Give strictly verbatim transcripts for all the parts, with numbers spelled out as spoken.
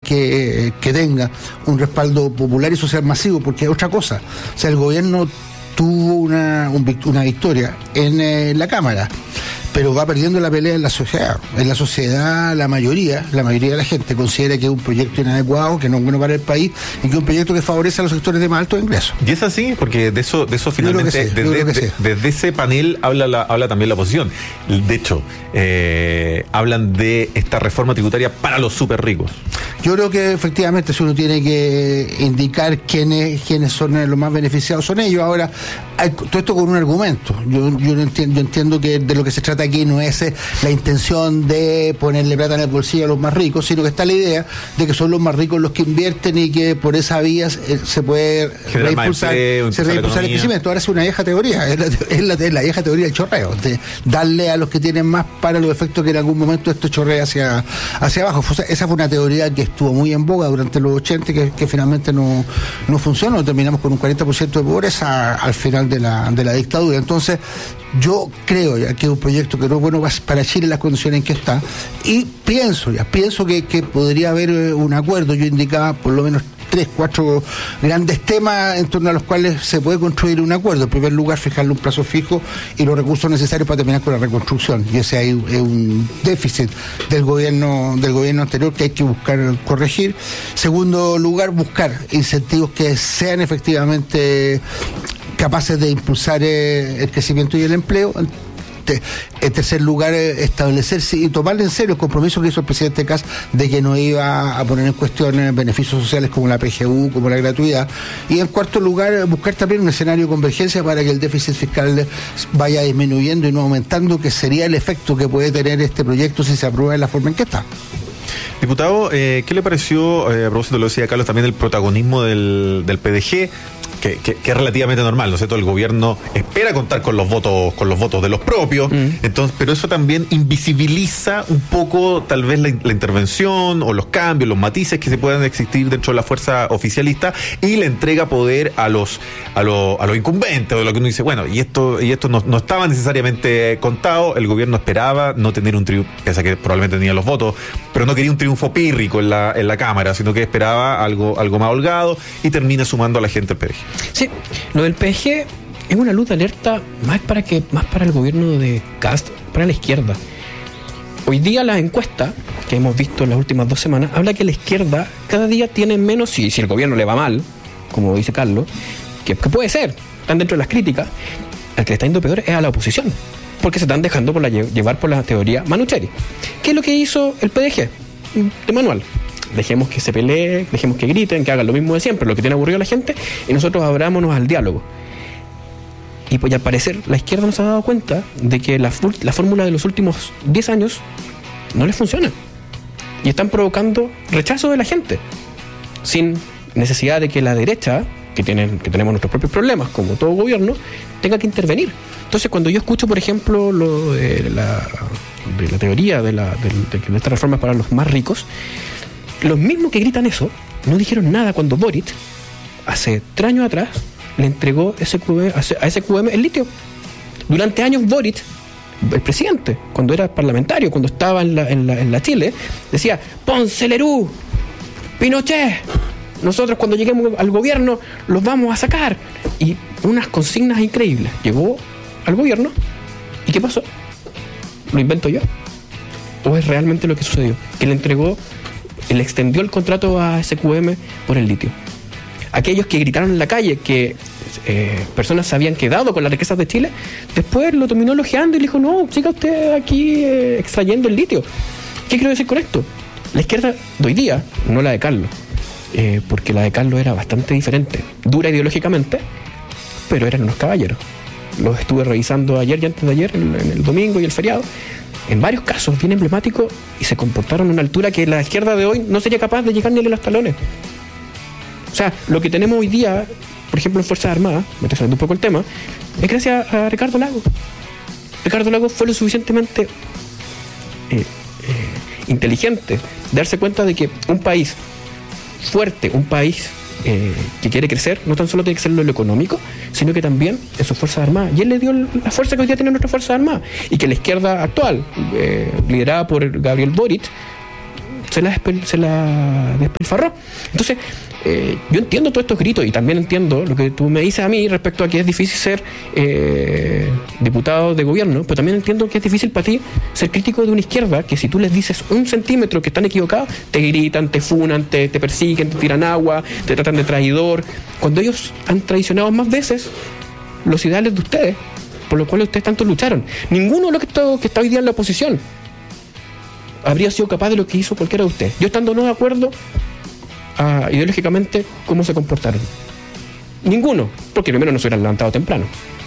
que, que tenga un respaldo popular y social masivo, porque es otra cosa. O sea, el gobierno tuvo una, un, una victoria en eh, la Cámara, pero va perdiendo la pelea en la sociedad. En la sociedad, la mayoría, la mayoría de la gente considera que es un proyecto inadecuado, que no es bueno para el país, y que es un proyecto que favorece a los sectores de más altos ingresos. Y es así, porque de eso, de eso finalmente, sí, desde, de, sí. desde ese panel habla, la, habla también la oposición. De hecho, eh, hablan de esta reforma tributaria para los súper ricos. Yo creo que efectivamente si uno tiene que indicar quiénes, quiénes son los más beneficiados, son ellos. Ahora, hay, todo esto con un argumento. Yo, yo, no entiendo, yo entiendo que de lo que se trata aquí no es eh, la intención de ponerle plata en el bolsillo a los más ricos, sino que está la idea de que son los más ricos los que invierten y que por esa vía eh, se puede reimpulsar, empleo, se reimpulsar el crecimiento. Ahora es una vieja teoría, es la, es la, es la vieja teoría del chorreo, de darle a los que tienen más para los efectos que en algún momento esto chorrea hacia, hacia abajo. O sea, esa fue una teoría que estuvo muy en boga durante los ochenta, que, que finalmente no, no funcionó. Terminamos con un cuarenta por ciento de pobreza al final de la, de la dictadura. Entonces, yo creo ya que es un proyecto que no es bueno para Chile en las condiciones en que está, y pienso ya, pienso que, que podría haber un acuerdo. Yo indicaba por lo menos tres, cuatro grandes temas en torno a los cuales se puede construir un acuerdo. En primer lugar, fijarle un plazo fijo y los recursos necesarios para terminar con la reconstrucción, y ese hay, es un déficit del gobierno del gobierno anterior que hay que buscar corregir. Segundo lugar, buscar incentivos que sean efectivamente capaces de impulsar eh, el crecimiento y el empleo. En tercer lugar, establecer y tomarle en serio el compromiso que hizo el presidente Kast de que no iba a poner en cuestión beneficios sociales como la P G U, como la gratuidad. Y en cuarto lugar, buscar también un escenario de convergencia para que el déficit fiscal vaya disminuyendo y no aumentando, que sería el efecto que puede tener este proyecto si se aprueba en la forma en que está. Diputado, eh, ¿qué le pareció, eh, a propósito de lo que decía Carlos, también el protagonismo del, del P D G? Que, que, que es relativamente normal, ¿no es cierto? El gobierno espera contar con los votos, con los votos de los propios, mm. entonces, pero eso también invisibiliza un poco tal vez la, la intervención o los cambios, los matices que se puedan existir dentro de la fuerza oficialista, y le entrega poder a los a los, a los incumbentes, o lo que uno dice, bueno, y esto, y esto no, no estaba necesariamente contado. El gobierno esperaba no tener un triunfo, pese a que probablemente tenía los votos, pero no quería un triunfo pírrico en la, en la Cámara, sino que esperaba algo, algo más holgado, y termina sumando a la gente el P D G. Sí, lo del P D G es una luz de alerta más para que más para el gobierno de Kast, para la izquierda. Hoy día la encuesta que hemos visto en las últimas dos semanas habla que la izquierda cada día tiene menos, si, si el gobierno le va mal, como dice Carlos, que, que puede ser, están dentro de las críticas, al que le está yendo peor es a la oposición, porque se están dejando por la, llevar por la teoría Manucheri. ¿Qué es lo que hizo el P D G? De manual. Dejemos que se pelee, dejemos que griten, que hagan lo mismo de siempre, lo que tiene aburrido a la gente, y nosotros abrámonos al diálogo. Y pues al parecer la izquierda nos ha dado cuenta de que la, la fórmula de los últimos diez años no les funciona. Y están provocando rechazo de la gente, sin necesidad de que la derecha, que, tienen, que tenemos nuestros propios problemas, como todo gobierno, tenga que intervenir. Entonces, cuando yo escucho, por ejemplo, lo de la, de la teoría de, la, de, de esta reforma para los más ricos, los mismos que gritan eso no dijeron nada cuando Boric, hace tres años atrás, le entregó ese Q M, a ese Q M el litio. Durante años Boric, el presidente, cuando era parlamentario, cuando estaba en la, en la, en la Chile, decía: Ponce Lerú, Pinochet, nosotros cuando lleguemos al gobierno los vamos a sacar. Y unas consignas increíbles. Llegó al gobierno, ¿y qué pasó? ¿Lo invento yo? ¿O es realmente lo que sucedió? Que le entregó, le extendió el contrato a S Q M por el litio. Aquellos que gritaron en la calle que eh, personas se habían quedado con las riquezas de Chile, después lo terminó elogiando y le dijo: no, siga usted aquí eh, extrayendo el litio. ¿Qué quiero decir con esto? La izquierda de hoy día, no la de Carlos, eh, porque la de Carlos era bastante diferente, dura ideológicamente, pero eran unos caballeros. Los estuve revisando ayer y antes de ayer, en, en el domingo y el feriado, en varios casos bien emblemáticos, y se comportaron a una altura que la izquierda de hoy no sería capaz de llegar ni a los talones. O sea, lo que tenemos hoy día, por ejemplo, en Fuerzas Armadas, me estoy saliendo un poco el tema, es gracias a Ricardo Lagos. Ricardo Lagos fue lo suficientemente eh, eh, inteligente de darse cuenta de que un país fuerte, un país eh, que quiere crecer, no tan solo tiene que ser en lo económico, sino que también en sus Fuerzas Armadas. Y él le dio la fuerza que hoy día tienen nuestras Fuerzas Armadas. Y que la izquierda actual, eh, liderada por Gabriel Boric, se la, se la despilfarró. Entonces, eh, yo entiendo todos estos gritos y también entiendo lo que tú me dices a mí respecto a que es difícil ser eh, diputado de gobierno, pero también entiendo que es difícil para ti ser crítico de una izquierda que si tú les dices un centímetro que están equivocados, te gritan, te funan, te, te persiguen, te tiran agua, te tratan de traidor, cuando ellos han traicionado más veces los ideales de ustedes, por los cuales ustedes tanto lucharon. Ninguno de los que está, que está hoy día en la oposición habría sido capaz de lo que hizo cualquiera de ustedes. Yo estando no de acuerdo a, ideológicamente, cómo se comportaron. Ninguno, porque primero no se hubieran levantado temprano.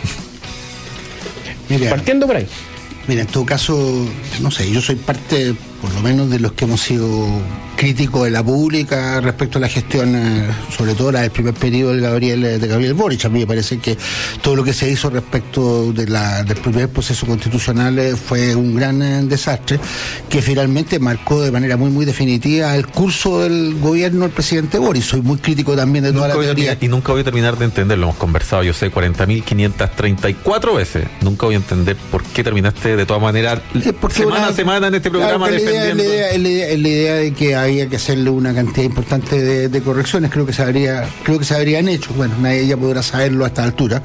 Mira, partiendo por ahí. Mira, en todo caso, no sé, yo soy parte, por lo menos, de los que hemos sido críticos de la pública respecto a la gestión, eh, sobre todo la del primer periodo de Gabriel, de Gabriel Boric. A mí me parece que todo lo que se hizo respecto de la, del primer proceso constitucional eh, fue un gran eh, desastre, que finalmente marcó de manera muy, muy definitiva el curso del gobierno del presidente Boric. Soy muy crítico también de toda nunca la teoría. A, y nunca voy a terminar de entenderlo, hemos conversado, yo sé, cuarenta mil quinientas treinta y cuatro veces. Nunca voy a entender por qué terminaste de todas maneras semana una, a semana en este programa, claro, defendiendo. La idea, la, idea, la, idea, la idea de que había que hacerle una cantidad importante de, de correcciones, creo que se habría, creo que se habrían hecho. Bueno, nadie ya podrá saberlo a esta altura.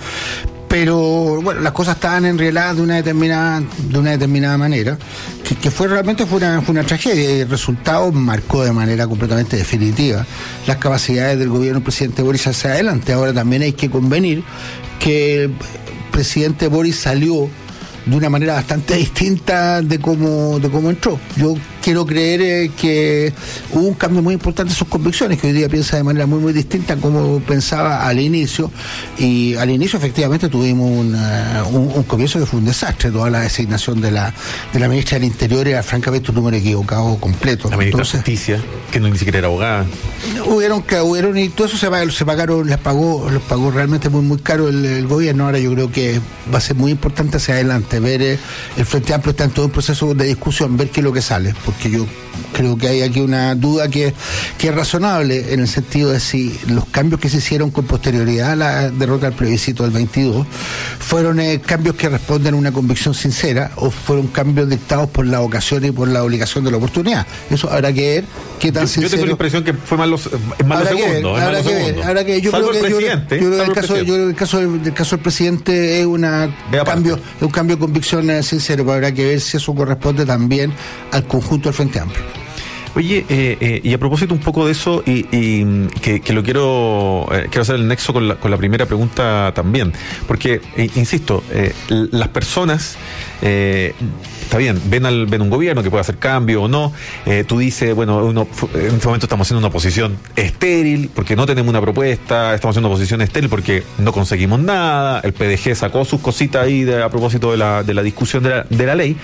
Pero bueno, las cosas estaban enrieladas de una determinada, de una determinada manera, que, que fue realmente fue una, fue una tragedia, y el resultado marcó de manera completamente definitiva las capacidades del gobierno del presidente Boric hacia adelante. Ahora también hay que convenir que el presidente Boric salió de una manera bastante distinta de cómo, de cómo entró. Yo quiero creer eh, que hubo un cambio muy importante en sus convicciones, que hoy día piensa de manera muy muy distinta a como pensaba al inicio, y al inicio efectivamente tuvimos un, uh, un, un comienzo que fue un desastre. Toda la designación de la de la ministra del Interior era francamente un número equivocado completo. La ministra de Justicia, que no ni siquiera era abogada. Hubieron, que hubieron y todo eso se, se pagaron, les pagó, los pagó realmente muy muy caro el, el gobierno. Ahora yo creo que va a ser muy importante hacia adelante ver eh, el Frente Amplio está en todo un proceso de discusión, ver qué es lo que sale, porque yo creo que hay aquí una duda que, que es razonable, en el sentido de si los cambios que se hicieron con posterioridad a la derrota del plebiscito del veintidós fueron eh, cambios que responden a una convicción sincera, o fueron cambios dictados por la ocasión y por la obligación de la oportunidad. Eso habrá que ver qué tan yo, sincero. Yo tengo la impresión que fue más los, es más lo segundo. Habrá que ver, habrá que ver. Yo creo que yo, yo creo que el caso, yo creo que el caso del, del caso del presidente es una cambio, es un cambio de convicción eh, sincero, pero habrá que ver si eso corresponde también al conjunto del Frente Amplio. Oye, eh, eh, y a propósito un poco de eso, y, y que, que lo quiero eh, quiero hacer el nexo con la, con la primera pregunta también, porque, eh, insisto, eh, las personas, eh, está bien, ven al ven un gobierno que puede hacer cambio o no, eh, tú dices, bueno, uno, en este momento estamos haciendo una oposición estéril, porque no tenemos una propuesta, estamos haciendo una oposición estéril porque no conseguimos nada, el P D G sacó sus cositas ahí de, a propósito de la, de la discusión de la, de la ley.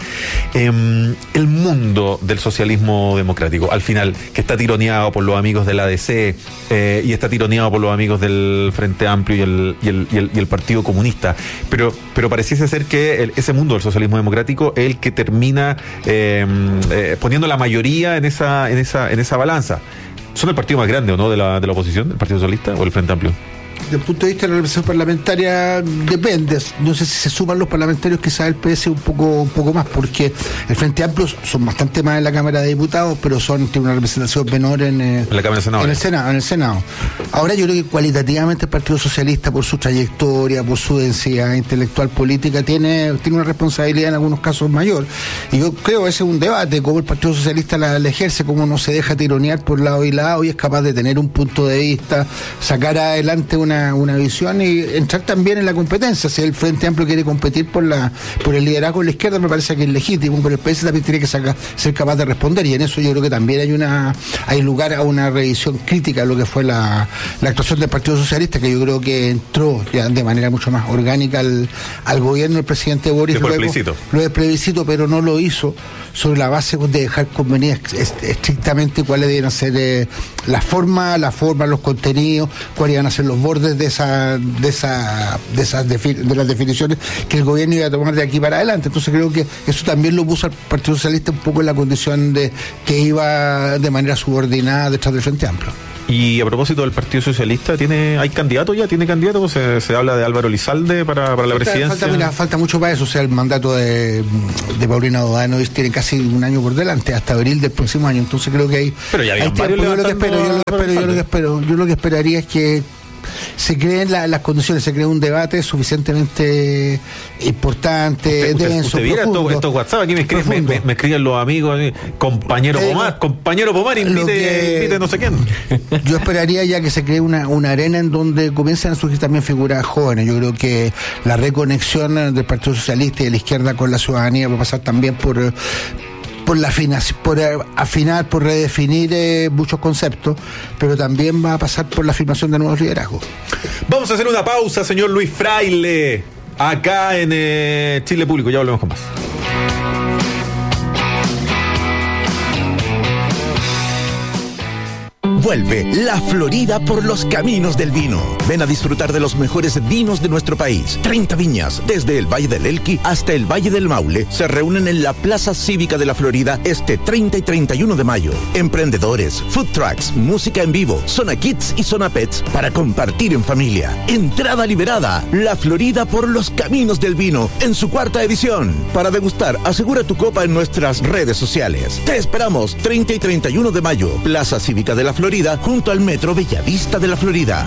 Eh, el mundo del socialismo democrático, al final, que está tironeado por los amigos de la A D C eh, y está tironeado por los amigos del Frente Amplio y el, y el, y el, y el Partido Comunista, pero, pero pareciese ser que el, ese mundo del socialismo democrático es el que termina eh, eh, poniendo la mayoría en esa, en esa, en esa balanza. ¿Son el partido más grande o no de la, de la oposición, el Partido Socialista o el Frente Amplio? Desde el punto de vista de la representación parlamentaria depende, no sé si se suman los parlamentarios, quizás el P S un poco un poco más, porque el Frente Amplio son bastante más en la Cámara de Diputados, pero son tiene una representación menor en, eh, en la Cámara de Senado, en el Senado, en el Senado. Ahora yo creo que cualitativamente el Partido Socialista, por su trayectoria, por su densidad intelectual política, tiene, tiene una responsabilidad en algunos casos mayor, y yo creo que ese es un debate, cómo el Partido Socialista la, la ejerce, cómo no se deja tironear por lado y lado y es capaz de tener un punto de vista, sacar adelante una una visión y entrar también en la competencia. Si el Frente Amplio quiere competir por la por el liderazgo de la izquierda, me parece que es legítimo, pero el P S también tiene que sacar, ser capaz de responder, y en eso yo creo que también hay una hay lugar a una revisión crítica de lo que fue la, la actuación del Partido Socialista, que yo creo que entró ya de manera mucho más orgánica al, al gobierno del presidente Boric luego, plebiscito. Lo de plebiscito, pero no lo hizo sobre la base de dejar convenidas estrictamente cuáles deben ser eh, la forma, la forma, los contenidos, cuáles iban a ser los bordes de esa, de esa, de esas defi- de las definiciones que el gobierno iba a tomar de aquí para adelante. Entonces creo que eso también lo puso al Partido Socialista un poco en la condición de que iba de manera subordinada detrás del Frente Amplio. Y a propósito del Partido Socialista, ¿tiene hay candidato ya? ¿Tiene candidato? ¿Se, se habla de Álvaro Elizalde para, para la falta, presidencia? Falta, mira, falta mucho para eso. O sea, el mandato de, de Paulina O'Donoghue tiene casi un año por delante, hasta abril del próximo año. Entonces creo que hay... Pero ya había hay tiempo. Yo lo que espero, yo lo que espero, yo lo que espero, yo lo que esperaría es que se creen la, las condiciones, se cree un debate suficientemente importante, usted, denso, usted viera profundo, estos esto WhatsApp, aquí me escriben, me, me, me escriben los amigos, compañero eh, Pomar, compañero Pomar, invite, que, invite no sé quién. Yo esperaría ya que se cree una, una arena en donde comiencen a surgir también figuras jóvenes. Yo creo que la reconexión del Partido Socialista y de la izquierda con la ciudadanía va a pasar también por... por la afinación, por afinar, por redefinir eh, muchos conceptos, pero también va a pasar por la afirmación de nuevos liderazgos. Vamos a hacer una pausa, señor Luis Fraile, acá en eh, Chile Público, ya volvemos con más. Vuelve La Florida por los caminos del vino. Ven a disfrutar de los mejores vinos de nuestro país. treinta viñas, desde el Valle del Elqui hasta el Valle del Maule, se reúnen en la Plaza Cívica de La Florida este treinta y treinta y uno de mayo. Emprendedores, food trucks, música en vivo, zona kids y zona pets para compartir en familia. Entrada liberada. La Florida por los caminos del vino en su cuarta edición. Para degustar, asegura tu copa en nuestras redes sociales. Te esperamos treinta y treinta y uno de mayo. Plaza Cívica de La Florida, junto al Metro Bellavista de la Florida.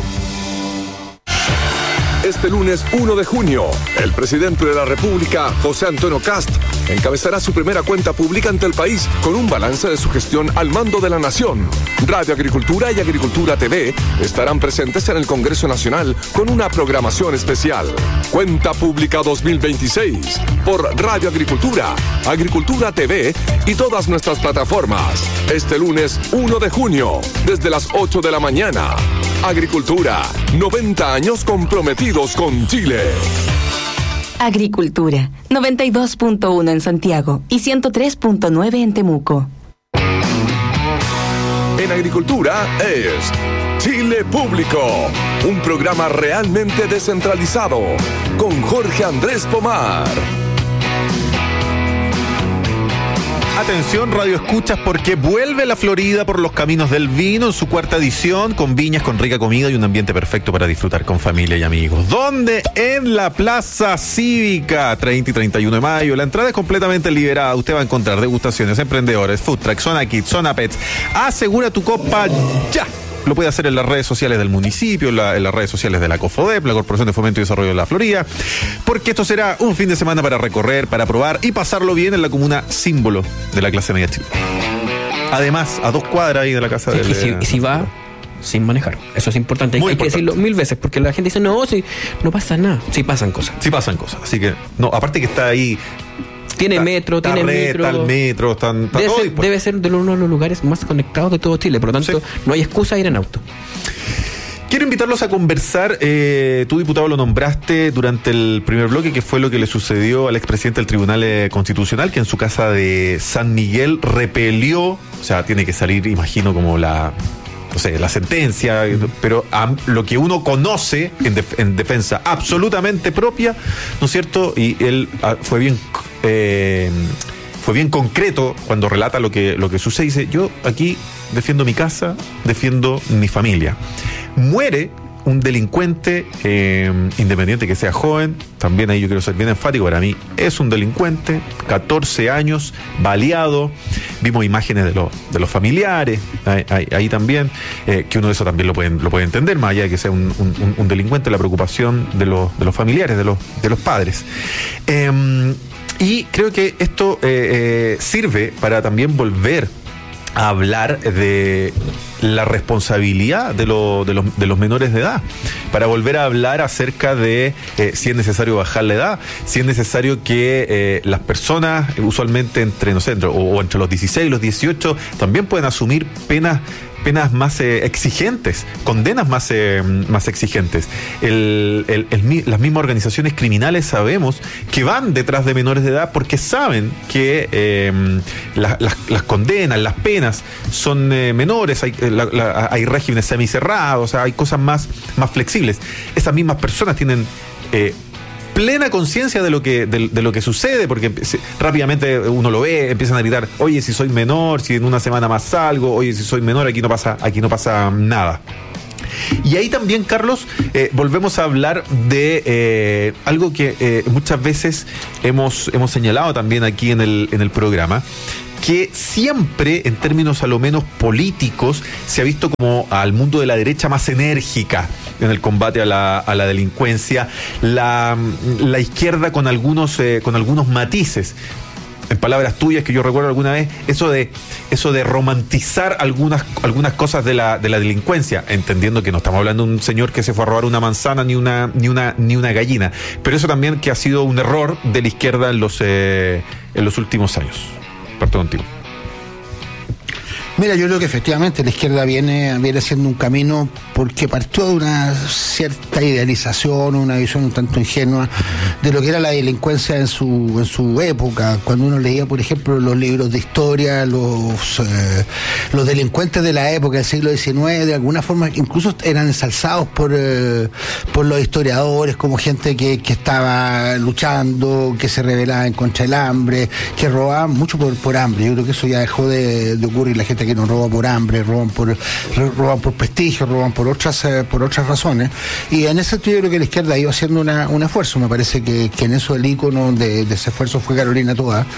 Este lunes uno de junio, el presidente de la República, José Antonio Kast, encabezará su primera cuenta pública ante el país con un balance de su gestión al mando de la nación. Radio Agricultura y Agricultura T V estarán presentes en el Congreso Nacional con una programación especial. Cuenta Pública dos mil veintiséis por Radio Agricultura, Agricultura T V y todas nuestras plataformas. Este lunes uno de junio, desde las ocho de la mañana. Agricultura, noventa años comprometidos con Chile. Agricultura, noventa y dos punto uno en Santiago y ciento tres punto nueve en Temuco. En Agricultura es Chile Público, un programa realmente descentralizado, con Jorge Andrés Pomar. Atención, Radio Escuchas, porque vuelve La Florida por los caminos del vino en su cuarta edición, con viñas, con rica comida y un ambiente perfecto para disfrutar con familia y amigos. ¿Dónde? En la Plaza Cívica, treinta y treinta y uno de mayo. La entrada es completamente liberada. Usted va a encontrar degustaciones, emprendedores, food truck, zona kids, zona pets. Asegura tu copa ya. Lo puede hacer en las redes sociales del municipio, en, la, en las redes sociales de la COFODEP, la Corporación de Fomento y Desarrollo de la Florida, porque esto será un fin de semana para recorrer, para probar y pasarlo bien en la comuna símbolo de la clase media chilena. Además, a dos cuadras ahí de la casa sí, del... Y si, y si va sin manejar, eso es importante. Muy hay importante. que decirlo mil veces, porque la gente dice, no, si no pasa nada. Sí pasan cosas. Sí pasan cosas, así que, no, aparte que está ahí... Tiene está, metro, está tiene red, metro. Está el metro, están, está debe, todo ser, debe ser de uno de los lugares más conectados de todo Chile, por lo tanto, sí. No hay excusa a ir en auto. Quiero invitarlos a conversar. Eh, tú, diputado, lo nombraste durante el primer bloque, que fue lo que le sucedió al expresidente del Tribunal eh, Constitucional, que en su casa de San Miguel repelió, o sea, tiene que salir, imagino, como la... no sé, la sentencia, pero a lo que uno conoce en, def- en defensa absolutamente propia, ¿no es cierto? Y él a, fue bien eh, fue bien concreto cuando relata lo que, lo que sucede. Dice, yo aquí defiendo mi casa, defiendo mi familia. Muere un delincuente, eh, independiente que sea joven, también ahí yo quiero ser bien enfático, para mí es un delincuente, catorce años, baleado, vimos imágenes de, lo, de los familiares, ahí, ahí, ahí también, eh, que uno de eso también lo puede, lo puede entender, más allá de que sea un, un, un delincuente, la preocupación de los, de los familiares, de los, de los padres. Eh, y creo que esto eh, eh, sirve para también volver a hablar de la responsabilidad de, lo, de, los, de los menores de edad, para volver a hablar acerca de eh, si es necesario bajar la edad, si es necesario que eh, las personas, usualmente entre, no sé, entre, o, o entre los dieciséis y los dieciocho, también pueden asumir penas penas más eh, exigentes, condenas más, eh, más exigentes. El, el, el, las mismas organizaciones criminales sabemos que van detrás de menores de edad porque saben que eh, la, las, las condenas, las penas son eh, menores, hay, la, la, hay regímenes semicerrados, o sea, hay cosas más, más flexibles. Esas mismas personas tienen... Eh, plena conciencia de lo que de, de lo que sucede, porque se, rápidamente uno lo ve, empiezan a gritar, oye, si soy menor, si en una semana más salgo, oye, si soy menor, aquí no pasa, aquí no pasa nada. Y ahí también, Carlos, eh, volvemos a hablar de eh, algo que eh, muchas veces hemos, hemos señalado también aquí en el, en el programa, que siempre, en términos a lo menos políticos, se ha visto como al mundo de la derecha más enérgica en el combate a la, a la delincuencia, la, la izquierda con algunos, eh, con algunos matices. En palabras tuyas, que yo recuerdo alguna vez, eso de eso de romantizar algunas algunas cosas de la de la delincuencia, entendiendo que no estamos hablando de un señor que se fue a robar una manzana ni una ni una ni una gallina, pero eso también que ha sido un error de la izquierda en los eh, en los últimos años. Parto contigo. Mira, yo creo que efectivamente la izquierda viene, viene haciendo un camino porque partió de una cierta idealización, una visión un tanto ingenua de lo que era la delincuencia en su en su época. Cuando uno leía, por ejemplo, los libros de historia, los eh, los delincuentes de la época del siglo diecinueve, de alguna forma incluso eran ensalzados por eh, por los historiadores como gente que, que estaba luchando, que se rebelaba en contra del hambre, que robaban mucho por, por hambre. Yo creo que eso ya dejó de, de ocurrir. La gente que no roba por hambre, roban por roban por prestigio, roban por otras eh, por otras razones, y en ese sentido yo creo que la izquierda ha ido haciendo una, un esfuerzo. Me parece que, que en eso el ícono de, de ese esfuerzo fue Carolina Toa,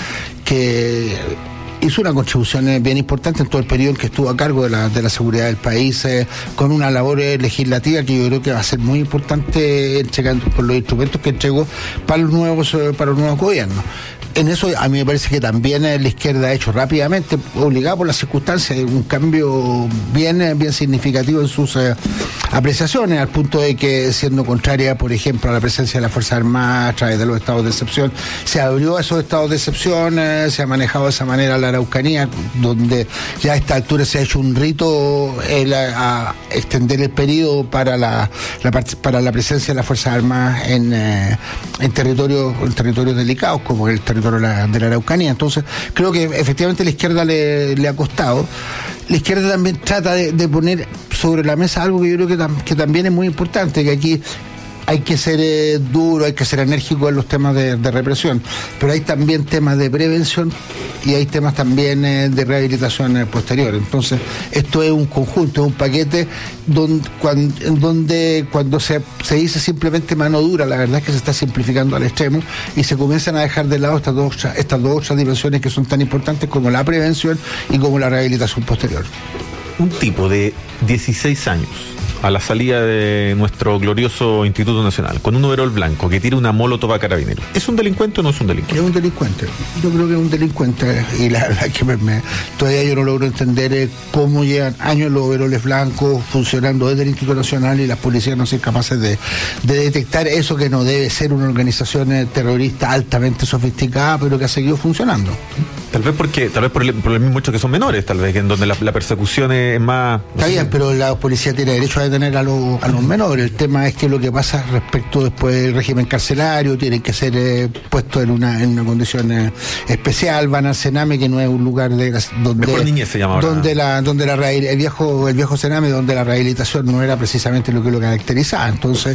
que hizo una contribución bien importante en todo el periodo en que estuvo a cargo de la, de la seguridad del país, eh, con una labor eh, legislativa que yo creo que va a ser muy importante entregando, por los instrumentos que entregó para los nuevos eh, para los nuevos gobiernos. En eso a mí me parece que también la izquierda ha hecho rápidamente, obligada por las circunstancias, un cambio bien, bien significativo en sus eh, apreciaciones, al punto de que, siendo contraria, por ejemplo, a la presencia de las Fuerzas Armadas a través de los estados de excepción, se abrió a esos estados de excepción, eh, se ha manejado de esa manera la Araucanía, donde ya a esta altura se ha hecho un rito el, a, a extender el periodo para la, la para la presencia de las Fuerzas Armadas en, eh, en territorios en territorios delicados, como el territorio de la, de la Araucanía. Entonces creo que efectivamente la izquierda le, le ha costado. La izquierda también trata de, de poner sobre la mesa algo que yo creo que, tam, que también es muy importante, que aquí hay que ser eh, duro, hay que ser enérgico en los temas de, de represión, pero hay también temas de prevención y hay temas también eh, de rehabilitación eh, posterior. Entonces, esto es un conjunto, es un paquete donde cuando, donde cuando se, se dice simplemente mano dura, la verdad es que se está simplificando al extremo y se comienzan a dejar de lado estas dos, estas dos otras dimensiones que son tan importantes como la prevención y como la rehabilitación posterior. Un tipo de dieciséis años, a la salida de nuestro glorioso Instituto Nacional, con un overol blanco que tira una molotov a carabineros, ¿es un delincuente o no es un delincuente? Es un delincuente, yo creo que es un delincuente, y la verdad es que me, me, todavía yo no logro entender eh, cómo llevan años los overoles blancos funcionando desde el Instituto Nacional y las policías no son capaces de, de detectar eso, que no debe ser una organización eh, terrorista altamente sofisticada, pero que ha seguido funcionando. Tal vez porque, tal vez por el, por el mismo hecho que son menores, tal vez, en donde la, la persecución es más... Está bien, sé. Pero la policía tiene derecho a detener a, lo, a los menores. El tema es que lo que pasa respecto después del régimen carcelario, tienen que ser eh, puestos en una, en una condición eh, especial, van al Sename, que no es un lugar de donde... Mejor niñez se llama ahora. Donde la, donde la el viejo, el viejo Sename, donde la rehabilitación no era precisamente lo que lo caracterizaba. Entonces,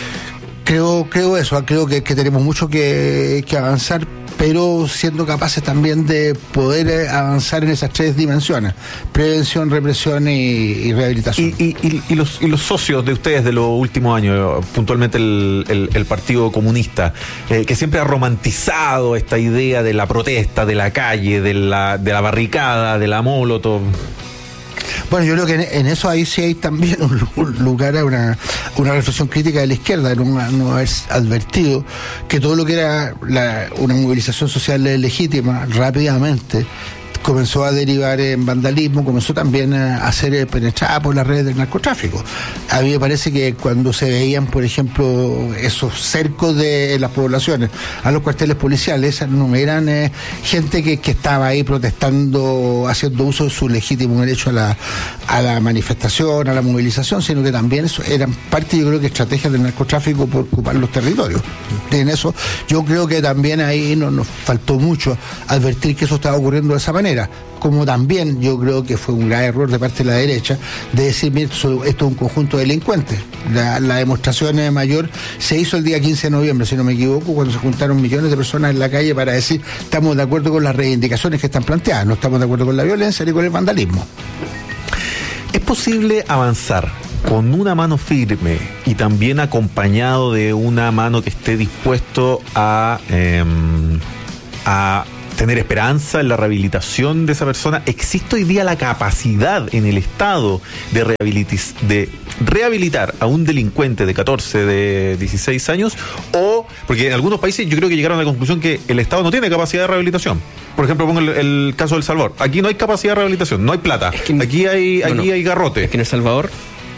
creo, creo eso, creo que, que tenemos mucho que, que avanzar, pero siendo capaces también de poder avanzar en esas tres dimensiones: prevención, represión y, y rehabilitación. Y, y, y, los, y los socios de ustedes de los últimos años, puntualmente el, el, el Partido Comunista, eh, que siempre ha romantizado esta idea de la protesta, de la calle, de la, de la barricada, de la molotov. Bueno, yo creo que en, en eso ahí sí hay también un, un lugar a una, una reflexión crítica de la izquierda, no, no haber advertido que todo lo que era la, una movilización social legítima rápidamente comenzó a derivar en vandalismo, comenzó también a ser penetrada por las redes del narcotráfico. A mí me parece que cuando se veían, por ejemplo, esos cercos de las poblaciones a los cuarteles policiales, no eran eh, gente que, que estaba ahí protestando, haciendo uso de su legítimo derecho a la, a la manifestación, a la movilización, sino que también eso eran parte, yo creo que, estrategias del narcotráfico por ocupar los territorios. En eso yo creo que también ahí no, nos faltó mucho advertir que eso estaba ocurriendo de esa manera. manera. Como también yo creo que fue un grave error de parte de la derecha de decir, mira, esto, esto es un conjunto de delincuentes. La, la demostración de mayor se hizo el día quince de noviembre, si no me equivoco, cuando se juntaron millones de personas en la calle para decir, estamos de acuerdo con las reivindicaciones que están planteadas, no estamos de acuerdo con la violencia ni con el vandalismo. ¿Es posible avanzar con una mano firme y también acompañado de una mano que esté dispuesto a, eh, a tener esperanza en la rehabilitación de esa persona? ¿Existe hoy día la capacidad en el Estado de, rehabilitis, de rehabilitar a un delincuente de catorce, de dieciséis años? O, porque en algunos países yo creo que llegaron a la conclusión que el Estado no tiene capacidad de rehabilitación. Por ejemplo, pongo el, el caso de El Salvador. Aquí no hay capacidad de rehabilitación, no hay plata. Es que, aquí hay, aquí bueno, hay garrote. Es que en El Salvador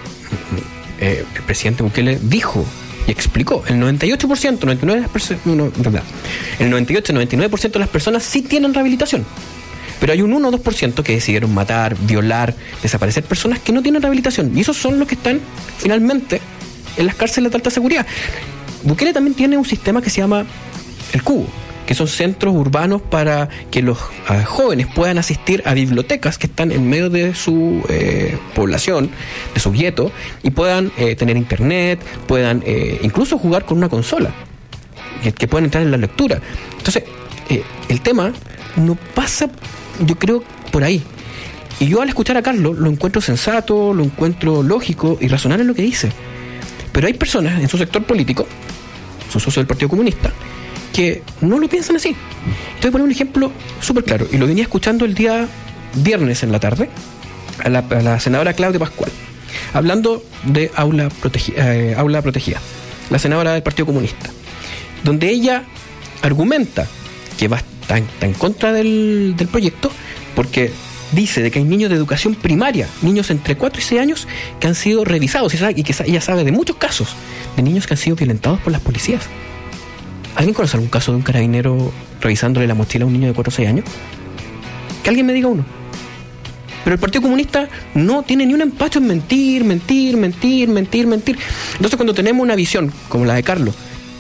eh, el presidente Bukele dijo y explicó, el noventa y ocho por ciento, noventa y nueve por ciento, no, verdad, el noventa y ocho, noventa y nueve por ciento de las personas sí tienen rehabilitación. Pero hay un uno o dos por ciento que decidieron matar, violar, desaparecer personas que no tienen rehabilitación. Y esos son los que están finalmente en las cárceles de alta seguridad. Bukele también tiene un sistema que se llama el Cubo, que son centros urbanos para que los uh, jóvenes puedan asistir a bibliotecas que están en medio de su eh, población, de su gueto, y puedan eh, tener internet, puedan eh, incluso jugar con una consola, que, que puedan entrar en la lectura. Entonces, eh, el tema no pasa, yo creo, por ahí. Y yo al escuchar a Carlos lo encuentro sensato, lo encuentro lógico y razonable en lo que dice. Pero hay personas en su sector político, son socios del Partido Comunista, que no lo piensan así. Te voy a poner un ejemplo súper claro, y lo venía escuchando el día viernes en la tarde a la, a la senadora Claudia Pascual, hablando de aula, protegi, eh, aula protegida, la senadora del Partido Comunista, donde ella argumenta que va está en, está en contra del, del proyecto porque dice de que hay niños de educación primaria, niños entre cuatro y seis años, que han sido revisados, y, sabe, y que ella sabe de muchos casos de niños que han sido violentados por las policías. ¿Alguien conoce algún caso de un carabinero revisándole la mochila a un niño de cuatro o seis años? Que alguien me diga uno. Pero el Partido Comunista no tiene ni un empacho en mentir, mentir, mentir, mentir, mentir. Entonces, cuando tenemos una visión como la de Carlos,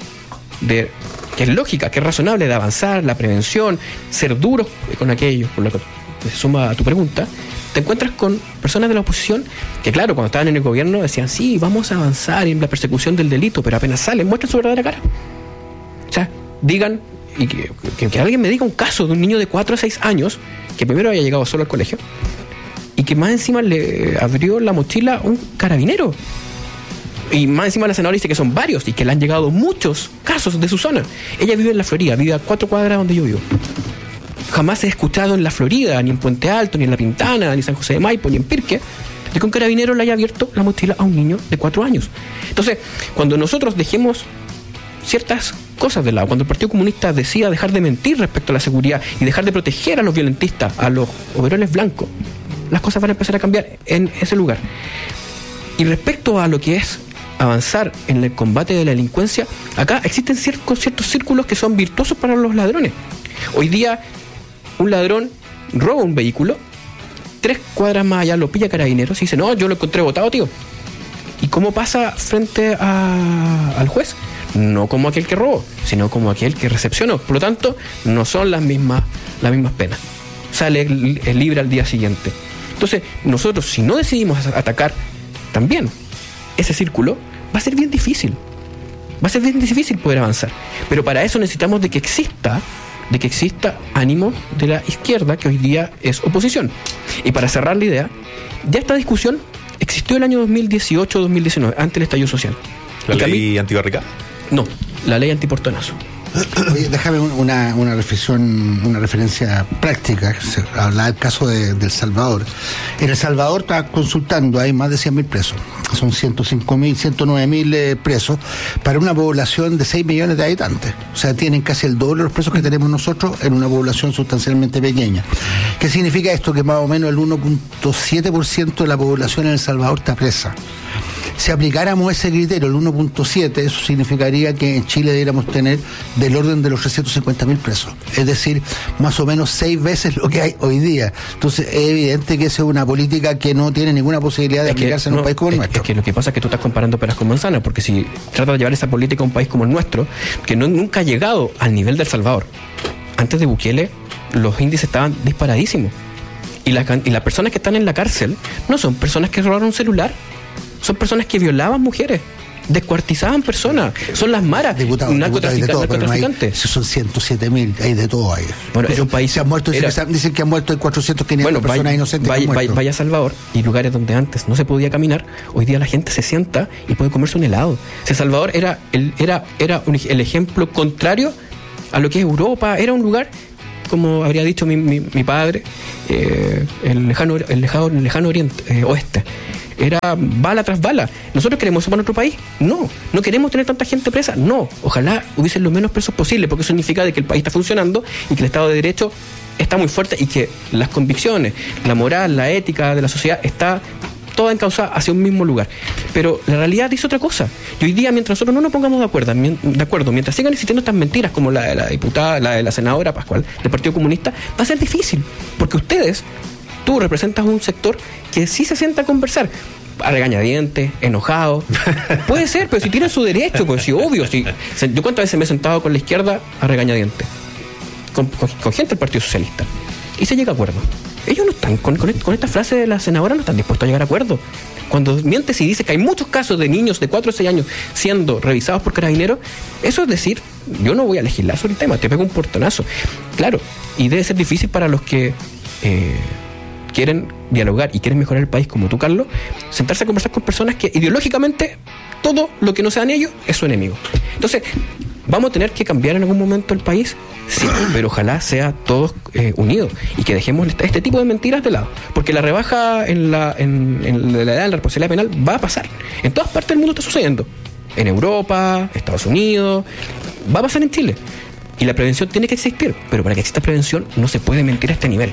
de que es lógica, que es razonable, de avanzar, la prevención, ser duros con aquellos, por lo que se suma a tu pregunta, te encuentras con personas de la oposición que, claro, cuando estaban en el gobierno decían, sí, vamos a avanzar en la persecución del delito, pero apenas salen, muestran su verdadera cara. O sea, digan, y que, que, que alguien me diga un caso de un niño de cuatro a seis años que primero había llegado solo al colegio y que más encima le abrió la mochila a un carabinero. Y más encima la senadora dice que son varios y que le han llegado muchos casos de su zona. Ella vive en la Florida, vive a cuatro cuadras donde yo vivo. Jamás he escuchado en la Florida, ni en Puente Alto, ni en La Pintana, ni en San José de Maipo, ni en Pirque, de que un carabinero le haya abierto la mochila a un niño de cuatro años. Entonces, cuando nosotros dejemos ciertas cosas de lado, cuando el Partido Comunista decida dejar de mentir respecto a la seguridad y dejar de proteger a los violentistas, a los overoles blancos, las cosas van a empezar a cambiar en ese lugar. Y respecto a lo que es avanzar en el combate de la delincuencia, acá existen ciertos, ciertos círculos que son virtuosos para los ladrones. Hoy día un ladrón roba un vehículo, tres cuadras más allá lo pilla carabineros y dice, no, yo lo encontré botado, tío. ¿Y cómo pasa frente a, al juez? No como aquel que robó, sino como aquel que recepcionó. Por lo tanto, no son las mismas, las mismas penas. Sale libre al día siguiente. Entonces, nosotros, si no decidimos atacar también ese círculo, va a ser bien difícil. Va a ser bien difícil poder avanzar. Pero para eso necesitamos de que exista, de que exista ánimo de la izquierda, que hoy día es oposición. Y para cerrar la idea, ya esta discusión existió el año dos mil dieciocho dos mil diecinueve, ante el estallido social. ¿La ley antibarricada? No, la ley antiportonazo. Oye, déjame una, una reflexión, una referencia práctica. Se habla del caso de, de El Salvador. En El Salvador está consultando, hay más de cien mil presos. Son ciento cinco mil, ciento nueve mil eh, presos para una población de seis millones de habitantes. O sea, tienen casi el doble de los presos que tenemos nosotros en una población sustancialmente pequeña. ¿Qué significa esto? Que más o menos el uno punto siete por ciento de la población en El Salvador está presa. Si aplicáramos ese criterio, el uno punto siete, eso significaría que en Chile deberíamos tener del orden de los trescientos cincuenta mil presos. Es decir, más o menos seis veces lo que hay hoy día. Entonces, es evidente que esa es una política que no tiene ninguna posibilidad de es aplicarse que, en un no, país como el nuestro. Es que lo que pasa es que tú estás comparando peras con manzanas, porque si tratas de llevar esa política a un país como el nuestro, que no, nunca ha llegado al nivel de El Salvador, antes de Bukele los índices estaban disparadísimos. Y, la, y las personas que están en la cárcel no son personas que robaron un celular, son personas que violaban mujeres, descuartizaban personas, son las maras, diputado, narcotrafic- diputado, narcotraficantes. No hay, son ciento siete mil, hay de todo ahí. Bueno, es un país. Se han muerto, era, dicen, dicen que han muerto cuatrocientos, quinientos bueno, personas vaya, inocentes. Vaya, que han vaya, vaya a Salvador, y lugares donde antes no se podía caminar, hoy día la gente se sienta y puede comerse un helado. O sea, Salvador era el, era, era un, el ejemplo contrario a lo que es Europa. Era un lugar, como habría dicho mi, mi, mi padre, eh, el lejano, el lejano, el lejano oriente, eh, oeste. Era bala tras bala. ¿Nosotros queremos eso para nuestro país? No. ¿No queremos tener tanta gente presa? No. Ojalá hubiesen lo menos presos posible, porque eso significa de que el país está funcionando y que el Estado de Derecho está muy fuerte y que las convicciones, la moral, la ética de la sociedad está toda encauzada hacia un mismo lugar. Pero la realidad dice otra cosa. Y hoy día, mientras nosotros no nos pongamos de acuerdo, de acuerdo mientras sigan existiendo estas mentiras como la de la diputada, la de la senadora Pascual del Partido Comunista, va a ser difícil. Porque ustedes, tú representas un sector que sí se sienta a conversar, a regañadientes, enojado. Puede ser, pero si tienen su derecho, pues sí, obvio. Sí. Yo cuántas veces me he sentado con la izquierda a regañadientes, con, con, con gente del Partido Socialista, y se llega a acuerdo. Ellos no están, con, con, con esta frase de la senadora, no están dispuestos a llegar a acuerdo. Cuando mientes y dice que hay muchos casos de niños de cuatro o seis años siendo revisados por carabineros, eso es decir, yo no voy a legislar sobre el tema, te pego un portonazo. Claro, y debe ser difícil para los que eh, quieren dialogar y quieren mejorar el país, como tú, Carlos, sentarse a conversar con personas que ideológicamente todo lo que no sean ellos es su enemigo. Entonces, ¿vamos a tener que cambiar en algún momento el país? Sí, pero ojalá sea todos eh, unidos y que dejemos este tipo de mentiras de lado. Porque la rebaja en la, en, en la edad de la responsabilidad penal va a pasar. En todas partes del mundo está sucediendo. En Europa, Estados Unidos, va a pasar en Chile. Y la prevención tiene que existir, pero para que exista prevención no se puede mentir a este nivel.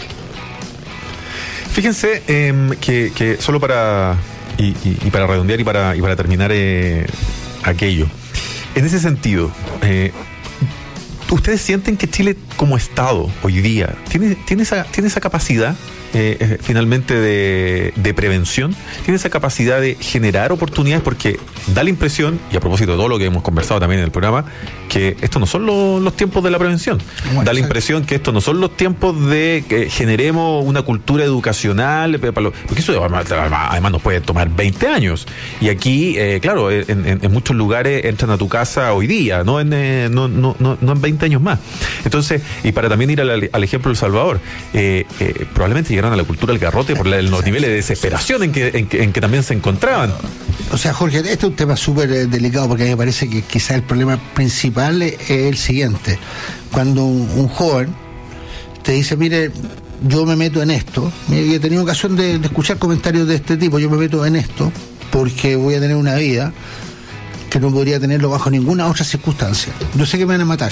Fíjense eh, que, que solo para y, y, y para redondear y para y para terminar eh, aquello. En ese sentido, eh, ¿ustedes sienten que Chile como Estado hoy día tiene, tiene, esa, tiene esa capacidad eh, eh, finalmente de, de prevención? ¿Tiene esa capacidad de generar oportunidades? Porque da la impresión, y a propósito de todo lo que hemos conversado también en el programa, que estos no son los, los tiempos de la prevención. Bueno, da la impresión que estos no son los tiempos de que generemos una cultura educacional, porque eso además nos puede tomar veinte años. Y aquí, eh, claro, en, en, en muchos lugares entran a tu casa hoy día, no en, eh, no, no, no, no en veinte años más. Entonces, y para también ir al, al ejemplo de El Salvador, eh, eh, probablemente llegaron a la cultura del garrote por la, los niveles de desesperación en que, en, que, en que también se encontraban. O sea, Jorge, este es un tema súper eh, delicado, porque a mí me parece que quizá el problema principal es el siguiente. Cuando un, un joven te dice, mire, yo me meto en esto, mire, he tenido ocasión de, de escuchar comentarios de este tipo, yo me meto en esto porque voy a tener una vida que no podría tenerlo bajo ninguna otra circunstancia. Yo sé que me van a matar,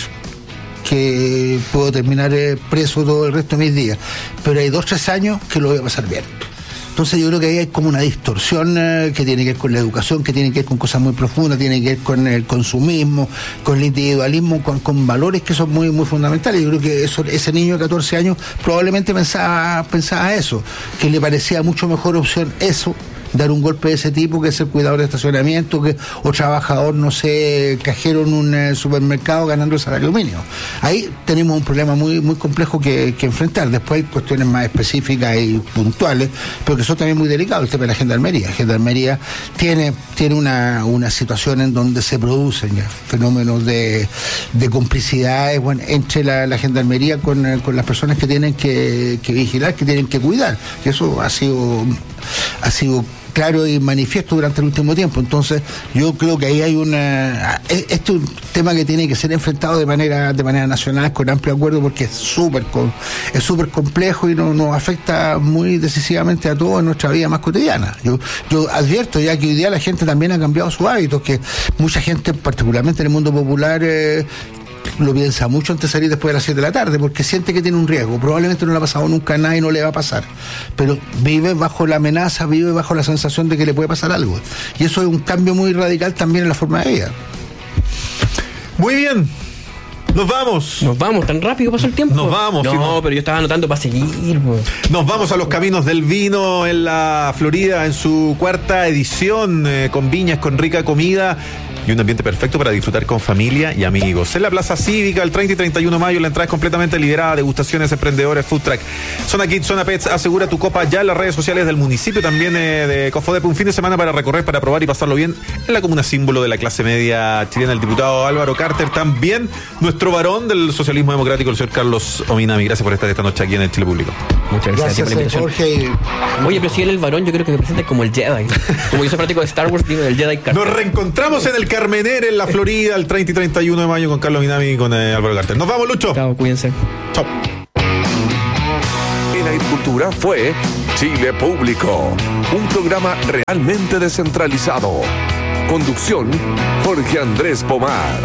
que puedo terminar eh, preso todo el resto de mis días, pero hay dos, tres años que lo voy a pasar bien. Entonces yo creo que ahí hay como una distorsión eh, que tiene que ver con la educación, que tiene que ver con cosas muy profundas, tiene que ver con el consumismo, con el individualismo, con, con valores que son muy muy fundamentales. Yo creo que eso, ese niño de catorce años probablemente pensaba, pensaba eso, que le parecía mucho mejor opción eso, dar un golpe de ese tipo, que ser cuidador de estacionamiento, que o trabajador, no sé, cajero en un eh, supermercado ganando el salario mínimo. Ahí tenemos un problema muy muy complejo que, que enfrentar. Después hay cuestiones más específicas y puntuales, pero que son también muy delicados. El tema de la gendarmería. La gendarmería tiene, tiene una, una situación en donde se producen ya fenómenos de, de complicidades, bueno, entre la, la gendarmería con, con las personas que tienen que, que vigilar, que tienen que cuidar. Y eso ha sido, ha sido claro y manifiesto durante el último tiempo. Entonces yo creo que ahí hay una, este es un tema que tiene que ser enfrentado de manera de manera nacional, con amplio acuerdo, porque es súper es súper complejo y nos, nos afecta muy decisivamente a todos en nuestra vida más cotidiana. Yo yo advierto ya que hoy día la gente también ha cambiado sus hábitos, que mucha gente, particularmente en el mundo popular, eh, lo piensa mucho antes de salir después de las siete de la tarde, porque siente que tiene un riesgo. Probablemente no le ha pasado nunca a nadie, no le va a pasar, pero vive bajo la amenaza, vive bajo la sensación de que le puede pasar algo, y eso es un cambio muy radical también en la forma de vida. Muy bien, Nos vamos. Nos vamos, tan rápido pasó el tiempo. Nos vamos. No, si no, pero yo estaba anotando para seguir. Pues. Nos vamos a los caminos del vino en la Florida en su cuarta edición, eh, con viñas, con rica comida y un ambiente perfecto para disfrutar con familia y amigos. En la Plaza Cívica, el treinta y treinta y uno de mayo, la entrada es completamente liberada, degustaciones, emprendedores, food truck. Zona Kids, Zona Pets, asegura tu copa ya en las redes sociales del municipio, también eh, de Cofodep, un fin de semana para recorrer, para probar y pasarlo bien en la comuna símbolo de la clase media chilena, el diputado Álvaro Carter, también nuestro varón del socialismo democrático, el señor Carlos Ominami. Gracias por estar esta noche aquí en el Chile Público. Muchas gracias, Gracias, por la Jorge. invitación. Oye, pero si él es el varón, yo creo que me presenta como el Jedi. Como yo soy fanático de Star Wars, digo el Jedi Carter. Nos reencontramos en el Carmener, en la Florida, el treinta y treinta y uno de mayo con Carlos Ominami y con eh, Álvaro Carter. Nos vamos, Lucho. Chao, cuídense. Chao. En Agricultura fue Chile Público, un programa realmente descentralizado. Conducción, Jorge Andrés Pomar.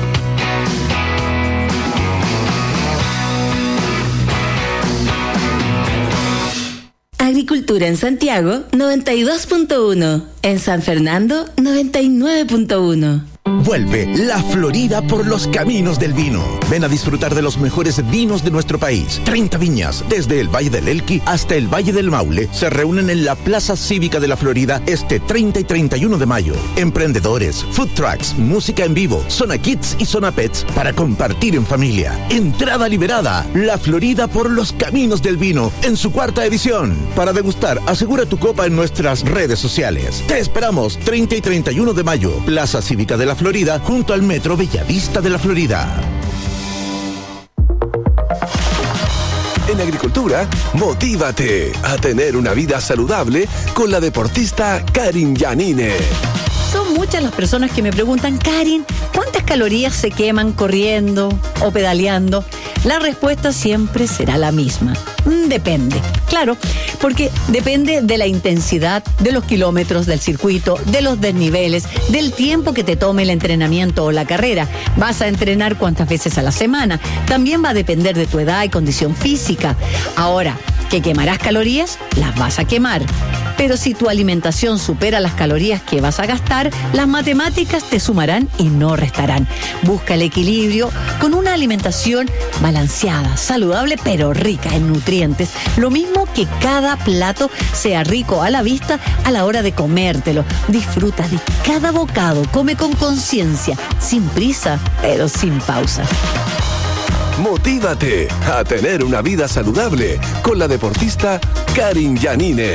Agricultura en Santiago, noventa y dos punto uno. En San Fernando, noventa y nueve punto uno. Vuelve la Florida por los caminos del vino. Ven a disfrutar de los mejores vinos de nuestro país. treinta viñas, desde el Valle del Elqui hasta el Valle del Maule, se reúnen en la Plaza Cívica de la Florida este treinta y treinta y uno de mayo. Emprendedores, food trucks, música en vivo, zona kids y zona pets para compartir en familia. Entrada liberada. La Florida por los caminos del vino en su cuarta edición. Para degustar, asegura tu copa en nuestras redes sociales. Te esperamos treinta y treinta y uno de mayo, Plaza Cívica de la Florida, junto al Metro Bellavista de la Florida. En Agricultura, motívate a tener una vida saludable con la deportista Karin Yanine. Son muchas las personas que me preguntan, Karin, ¿cuántas calorías se queman corriendo o pedaleando? La respuesta siempre será la misma. Depende. Claro, porque depende de la intensidad, de los kilómetros del circuito, de los desniveles, del tiempo que te tome el entrenamiento o la carrera. Vas a entrenar cuántas veces a la semana. También va a depender de tu edad y condición física. Ahora, ¿que quemarás calorías? Las vas a quemar. Pero si tu alimentación supera las calorías que vas a gastar, las matemáticas te sumarán y no restarán. Busca el equilibrio con una alimentación balanceada, saludable, pero rica en nutrientes. Lo mismo que cada plato sea rico a la vista a la hora de comértelo. Disfruta de cada bocado, come con conciencia, sin prisa, pero sin pausa. Motívate a tener una vida saludable con la deportista Karin Yanine.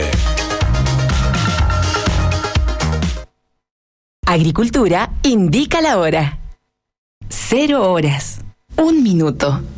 Agricultura indica la hora. Cero horas. Un minuto.